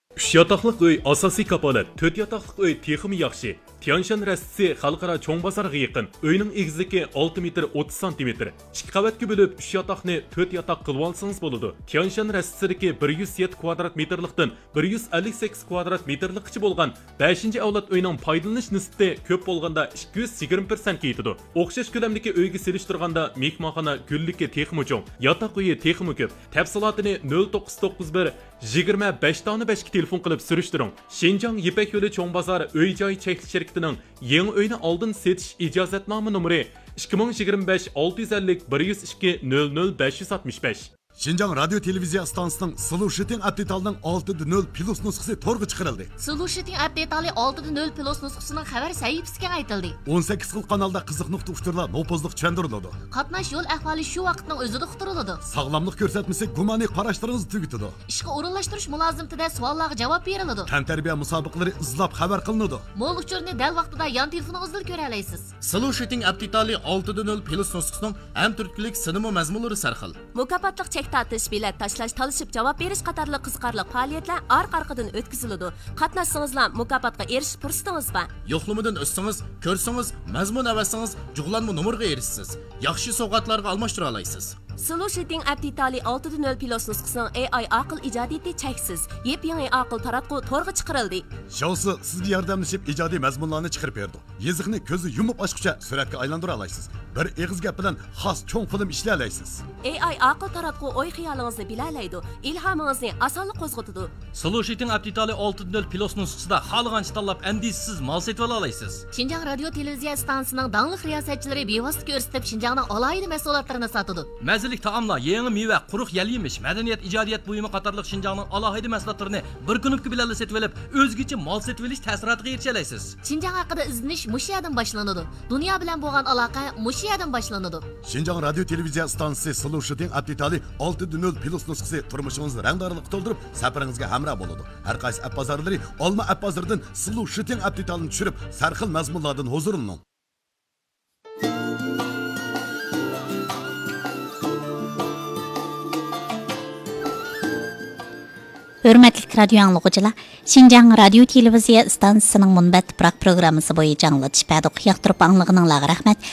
3 yataqlıq uy asosiy kapolat, 4 yataqlıq uy texmi yaxshi. Tianshan rastisi xalqaro cho'ng bozorga yaqin. Uyning egizligi 6 metr 30 cm. 2 qavatga bo'lib 3 yataqni 4 yataq qilib olsangiz bo'ladi. Tianshan rastisidagi 107 kvadrat metrlikdan 158 kvadrat metrlikcha bo'lgan 5-avlod uyning foydalanish nisbati ko'p bo'lganda 220% yetadi. O'xshash ko'lamdagi uyga selishtirganda mehmonxona gulligi texmi cho'ng, yataq uyi texmi ko'p. Tafsilotini 0991 25 tona 5 ga telefon qilib surishtiring. Shenjang Yipak yo'li cho'ng bozor uy-joy cheklanish shirkatining yangi uyni oldin setish ijozatnoma nomeri 2025 650 102 00 565. Şinjan Radyo Televiziya stansiyasının Solution Update'ning 6.0 plus nusxasi to'rga chiqarildi. Solution Update'li 6.0 plus nusxasining xabar sahifasiga aytildi. 18 xil kanalda qiziq nuqta uchtirlar nopozliq tushuntiriladi. Qatnash yo'l ahvoli shu vaqtning o'zida uqtiriladi. Sog'lomlik ko'rsatmasi gumoniy qarashlaringizni tugitadi. Ishga o'rinlashtirish mulozimtida savollarga javob beriladi. Tantarbiya musobaqalari izlab xabar qilinadi. Mo'l uchurni dal vaqtida yon telefoningizdan ko'ra olasiz. Solution Update'li 6.0 plus nusxasining ham turklik sinema mazmunlari sarxil. Mukofotliq Tatish, bilet tashlash, talishib javob berish qatorli qiziqarli faoliyatlar orqa-orqadan o'tkaziladi. Qatnashsangizlar mukofotga erishish fursatingiz bor. Yo'qlamadan o'tsangiz, ko'rsangiz, mazmun avassangiz, jug'lanma nomerga erishsiz. Yaxshi sovg'atlarga almashtira olasiz. Solution Update'li 6.0 plus nusxasining AI aql ijodiyati cheksiz. Yep-yangi aql taratqu to'rga chiqarildi. Shousi sizga yordamlashib ijodiy mazmunlarni chiqarib berdi. Yeziqni ko'zi yumib ochguncha suratga aylantira olasiz. Bir eg'iz gap bilan xos cho'ng film ishlay olasiz. AI aql taratqu o'y xiyolingizni bilalaydi, ilhomingizni osonlik qo'zg'atadi. Solution Update'li 6.0 plus nusxasida xohlagancha tanlab andisiz mal setib olasiz. Shinjang radio televiziya stansiyasining dangliq riyosatchilari bevosita ko'rsatib Shinjangning alohida mahsulotlarini sotadi. Mazalik taomlar, yangi meva, quruq yal-yemish, madaniyat, ijodiyat buyumi qatorliq Shinjangning alohida mahsulotlarini bir kunlik bilan setib olib, o'zgacha mal setib olish ta'siriga erisha olasiz. Shinjang haqida izlanish mushu yerdan boshlanadi. Dunyo bilan bo'lgan aloqa mushu yerdan boshlanadi. Shinjang radio televiziya stansiyasi Solution Update'li 6.0 plus nusxasi turmushingizni rangdorlik to'ldirib, safaringizga hamroh bo'ladi. Har qaysi app bozorlari olma app bozoridan Solution Update'ni tushirib, sarxil mazmunlardan huzurlaning. Hürmetli radyo anlıqçılar, Şinjan Radio Televiziya stansiyasının munbat programmasi bo'yicha anglatish berdik. Yoqtirib anglag'ininglarga rahmat.